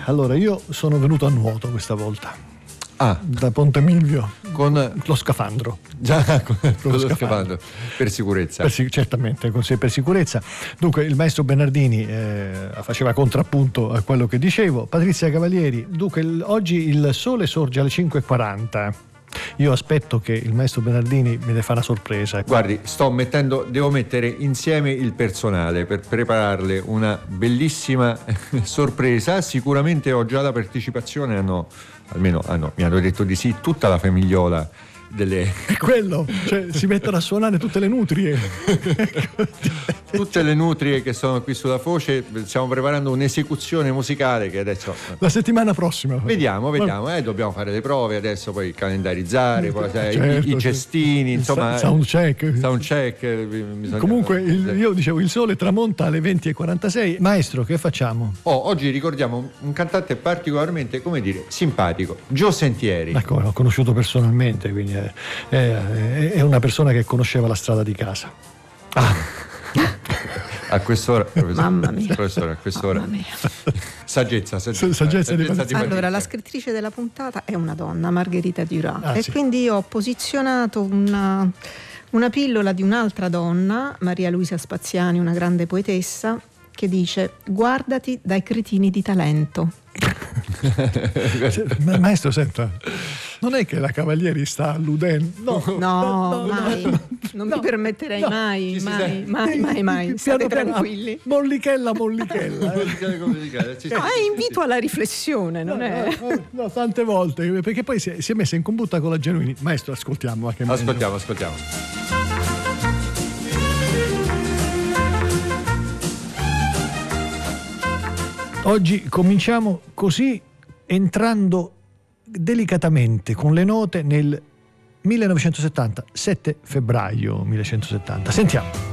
Allora, io sono venuto a nuoto questa volta. Da Ponte Milvio con lo scafandro. Già, con lo scafandro. Per sicurezza. Certamente, per sicurezza. Dunque, il maestro Bernardini faceva contrappunto a quello che dicevo. Patrizia Cavalieri, dunque, oggi il sole sorge alle 5:40. Io aspetto che il maestro Bernardini mi deve fare una sorpresa. Guardi, devo mettere insieme il personale per prepararle una bellissima sorpresa. Sicuramente ho già la partecipazione, mi hanno detto di sì, tutta la famigliola delle... È quello, cioè si mettono a suonare tutte le nutrie. Tutte le nutrie che sono qui sulla Foce. Stiamo preparando un'esecuzione musicale che adesso... La settimana prossima. Vediamo, dobbiamo fare le prove adesso, poi calendarizzare, poi, i cestini, insomma... Soundcheck. Comunque, io dicevo, il sole tramonta alle 20:46. Maestro, che facciamo? Oggi ricordiamo un cantante particolarmente, simpatico, Gio Sentieri. Ecco, l'ho conosciuto personalmente, quindi è una persona che conosceva la strada di casa. A quest'ora, mamma mia, professore, a quest'ora. Mamma mia. Saggezza di allora, la scrittrice della puntata è una donna, Margherita Duras, quindi io ho posizionato una pillola di un'altra donna, Maria Luisa Spaziani, una grande poetessa, che dice: guardati dai cretini di talento. Maestro, senta, non è che la Cavalieri sta alludendo? No, mai. Non mi permetterei mai. State tranquilli. Mollichella. No, è invito alla riflessione, non è? No, tante volte, perché poi si è messa in combutta con la Genuini. Maestro, ascoltiamo. Ascoltiamo. Oggi cominciamo così, entrando delicatamente con le note nel 1970, 7 febbraio 1970. Sentiamo.